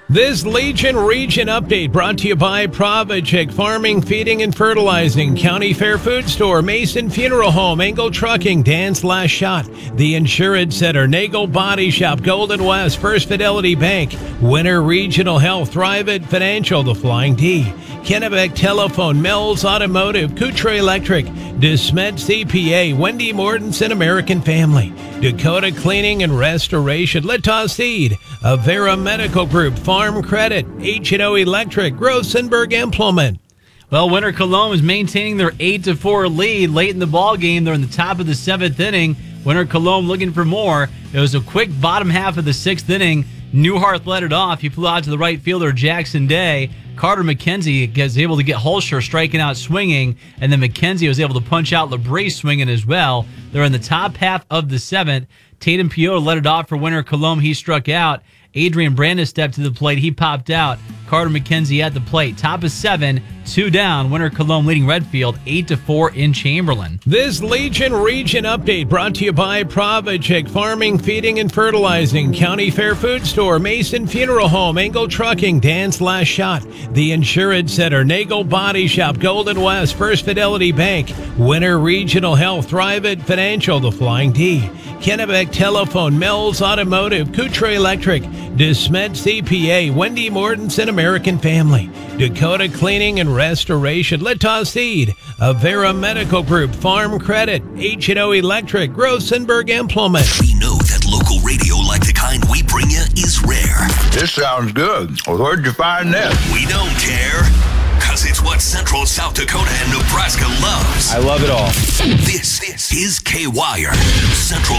This Legion Region update brought to you by Provichik Farming, Feeding, and Fertilizing, County Fair Food Store, Mason Funeral Home, Engel Trucking, Dan's Last Shot, The Insurance Center, Nagel Body Shop, Golden West, First Fidelity Bank, Winter Regional Health, Thrivent Financial, The Flying D, Kennebec Telephone, Mills Automotive, Coutre Electric, DeSmet CPA, Wendy Mortensen American Family, Dakota Cleaning and Restoration, Litos Seed, Avera Medical Group, Farm Credit, H&O Electric, Rosenberg Implement. Well, Winter Cologne is maintaining their 8-4 lead late in the ball game. They're in the top of the 7th inning. Winter Cologne looking for more. It was a quick bottom half of the 6th inning. Newhart led it off. He flew out to the right fielder, Jackson Day. Carter McKenzie was able to get Holscher striking out swinging, and then McKenzie was able to punch out LeBray swinging as well. They're in the top half of the 7th. Tatum Piota led it off for Winter Cologne. He struck out. Adrian Brandis stepped to the plate. He popped out. Carter McKenzie at the plate. Top of 7, 2 down. Winter Cologne leading Redfield 8-4 in Chamberlain. This Legion Region update brought to you by Provichik Farming, Feeding, and Fertilizing, County Fair Food Store, Mason Funeral Home, Engel Trucking, Dan's Last Shot, The Insurance Center, Nagel Body Shop, Golden West, First Fidelity Bank, Winter Regional Health, Thrivent Financial, The Flying D, Kennebec Telephone, Mills Automotive, Coutre Electric, DeSmet CPA, Wendy Mortensen American Family, Dakota Cleaning and Restoration, Litos Seed, Avera Medical Group, Farm Credit, H&O Electric, Rosenberg Implement. We know that local radio like the kind we bring you is rare. This sounds good. Well, where'd you find this? We don't care, because it's what Central South Dakota and Nebraska loves. I love it all. This is K-Wire, Central